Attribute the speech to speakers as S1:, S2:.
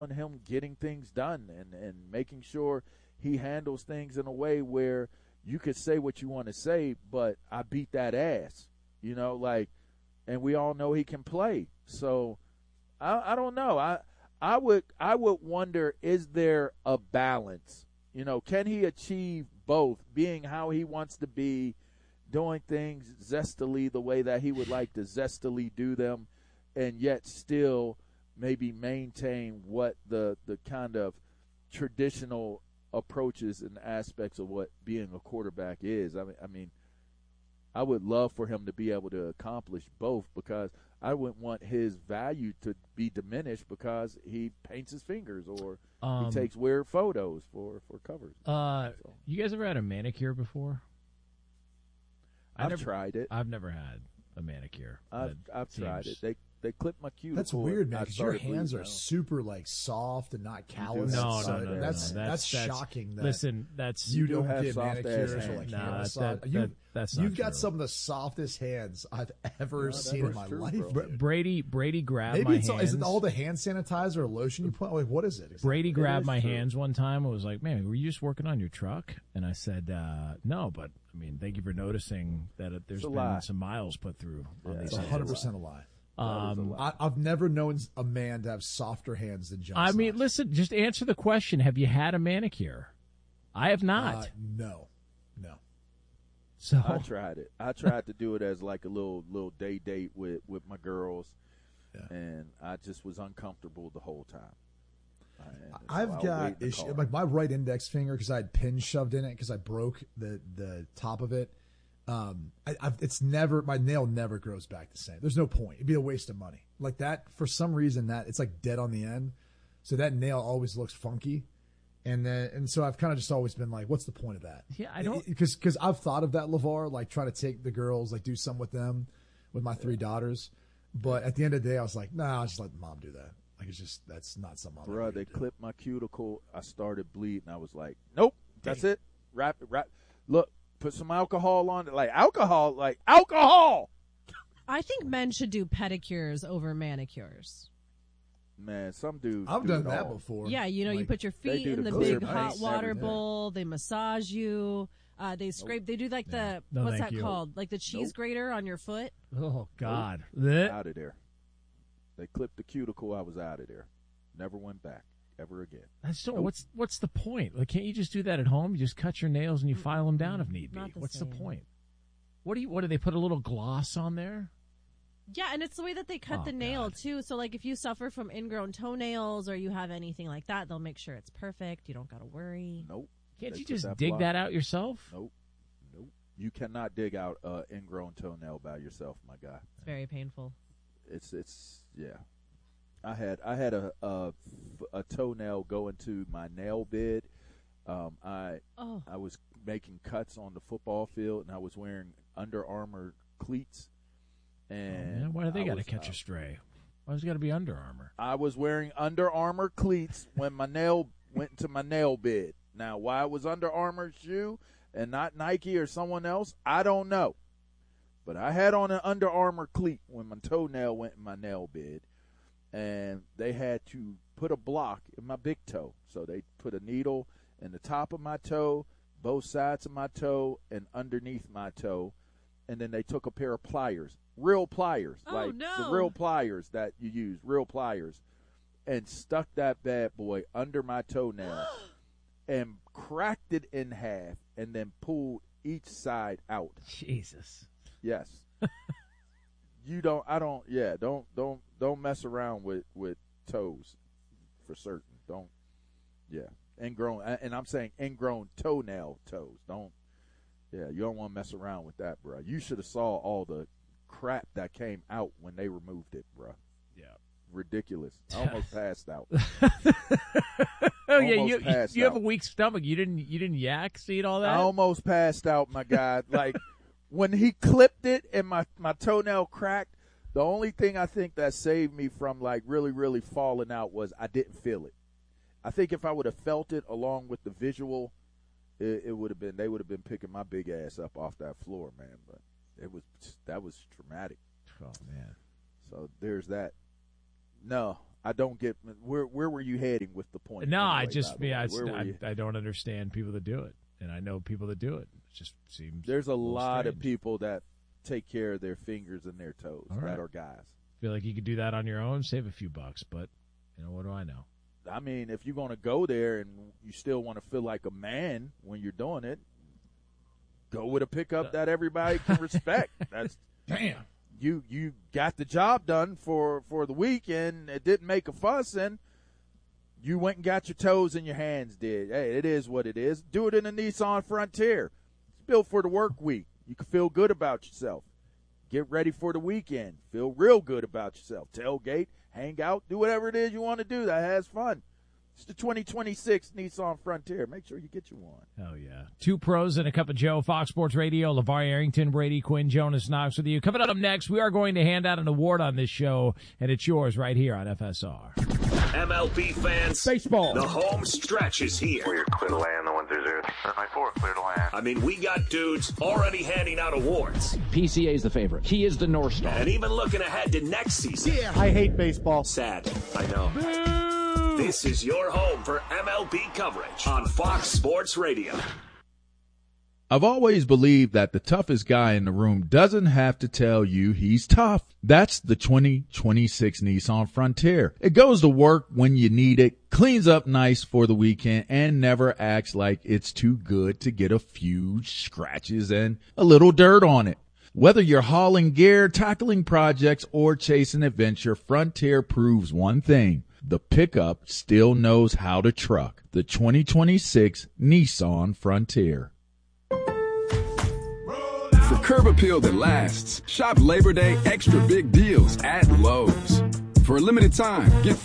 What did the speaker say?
S1: on him getting things done and making sure he handles things in a way where you could say what you want to say, but I beat that ass, like, and we all know he can play. So I don't know. I would wonder, is there a balance? Can he achieve both, being how he wants to be, doing things zestily the way that he would like to zestily do them, and yet still maybe maintain what the kind of traditional approaches and aspects of what being a quarterback is. I mean, I would love for him to be able to accomplish both, because I wouldn't want his value to be diminished because he paints his fingers or he takes weird photos for covers.
S2: You guys ever had a manicure before?
S1: I've tried it.
S2: I've never had a manicure.
S1: I've tried it. They clip my cuticle.
S3: That's weird, man, because your hands are super soft and not callous.
S2: No.
S3: That's shocking.
S2: Listen,
S3: you don't get manicures or like hand massage.
S2: That's
S3: You've got some of the softest hands I've ever seen in my life.
S2: Brady grabbed my hands.
S3: Is it all the hand sanitizer or lotion you put? Like, what is it? Exactly?
S2: Brady grabbed my hands one time and was like, "Man, were you just working on your truck?" And I said, "No, but I mean, thank you for noticing that there's been some miles put through on these."
S3: It's 100% a lie. I've never known a man to have softer hands than John.
S2: I mean, listen, just answer the question. Have you had a manicure? I have not.
S3: No.
S2: So
S1: I tried it. I tried to do it as like a little day date with my girls, and I just was uncomfortable the whole time.
S3: I've got issues like my right index finger, because I had pins shoved in it because I broke the top of it. It's never, my nail never grows back the same. There's no point. It'd be a waste of money. Like that, for some reason, that it's like dead on the end, so that nail always looks funky. And so I've kind of just always been like, what's the point of that?
S2: Yeah, I don't,
S3: because I've thought of that, LeVar, like trying to take the girls, like do some with them, with my 3 daughters. But at the end of the day, I was like, nah, I'll just let mom do that. Like, it's just, that's not something.
S1: Bro, they clipped my cuticle. I started bleeding. I was like, nope, that's it. Wrap it. Look, put some alcohol on it. Like alcohol.
S4: I think men should do pedicures over manicures.
S1: Man, some dudes.
S3: I've done that before.
S4: Yeah, you put your feet in the big hot water bowl. They massage you. They scrape. They do like what's that called? Like the cheese grater on your foot.
S2: Oh God!
S1: Out of there. They clipped the cuticle. I was out of there. Never went back ever again.
S2: What's the point? Like, can't you just do that at home? You just cut your nails and you file them down if need be. What's the point? What do they put a little gloss on there?
S4: Yeah, and it's the way that they cut the nail, too. So, like, if you suffer from ingrown toenails or you have anything like that, they'll make sure it's perfect. You don't got to worry.
S1: Nope.
S2: Can't you just dig that out yourself?
S1: Nope. You cannot dig out an ingrown toenail by yourself, my guy.
S4: It's very painful.
S1: It's yeah. I had a toenail go into my nail bed. I was making cuts on the football field, and I was wearing Under Armour cleats. And
S2: why do they got to catch a stray? Why does it got to be Under Armour?
S1: I was wearing Under Armour cleats when my nail went into my nail bed. Now, why it was Under Armour shoe and not Nike or someone else, I don't know. But I had on an Under Armour cleat when my toenail went in my nail bed, and they had to put a block in my big toe. So they put a needle in the top of my toe, both sides of my toe, and underneath my toe. And then they took a pair of pliers, real pliers, the real pliers that you use, real pliers, and stuck that bad boy under my toenail and cracked it in half and then pulled each side out.
S2: Jesus.
S1: Yes. Don't mess around with toes for certain. Don't, ingrown, and I'm saying ingrown toenail toes. You don't want to mess around with that, bro. You should have saw all the crap that came out when they removed it, bro.
S2: Yeah.
S1: Ridiculous. I almost passed out.
S2: You have a weak stomach. You didn't yak, see all that?
S1: I almost passed out, my guy. Like, when he clipped it and my toenail cracked, the only thing I think that saved me from, like, really, really falling out was I didn't feel it. I think if I would have felt it along with the visual, it would have been, they would have been picking my big ass up off that floor, man. But that was traumatic.
S2: Oh, man.
S1: So there's that. No, I don't get where were you heading with the point?
S2: No, anyway, I don't understand people that do it, and I know people that do it. It just seems
S1: there's a lot of people that take care of their fingers and their toes that are guys.
S2: Feel like you could do that on your own, save a few bucks, but what do I know?
S1: I mean, if you're going to go there and you still want to feel like a man when you're doing it, go with a pickup that everybody can respect. That's
S2: damn.
S1: You got the job done for the week, and it didn't make a fuss, and you went and got your toes and your hands did. Hey, it is what it is. Do it in a Nissan Frontier. It's built for the work week. You can feel good about yourself. Get ready for the weekend. Feel real good about yourself. Tailgate, hang out, do whatever it is you want to do that has fun. It's the 2026 Nissan Frontier. Make sure you get you one.
S2: Oh, yeah. Two pros and a cup of Joe. Fox Sports Radio. LeVar Arrington, Brady Quinn, Jonas Knox with you. Coming up next, we are going to hand out an award on this show, and it's yours right here on FSR.
S5: MLB fans.
S1: Baseball.
S5: The home stretch is here.
S6: We're clear to land the 1-0. 7-4, clear to land.
S5: I mean, we got dudes already handing out awards.
S7: PCA is the favorite. He is the North Star.
S5: And even looking ahead to next season.
S1: Yeah, I hate baseball.
S5: Sad, I know. Boo! This is your home for MLB coverage on Fox Sports Radio.
S8: I've always believed that the toughest guy in the room doesn't have to tell you he's tough. That's the 2026 Nissan Frontier. It goes to work when you need it, cleans up nice for the weekend, and never acts like it's too good to get a few scratches and a little dirt on it. Whether you're hauling gear, tackling projects, or chasing adventure, Frontier proves one thing. The pickup still knows how to truck. The 2026 Nissan Frontier.
S9: For curb appeal that lasts, shop Labor Day extra big deals at Lowe's. For a limited time, get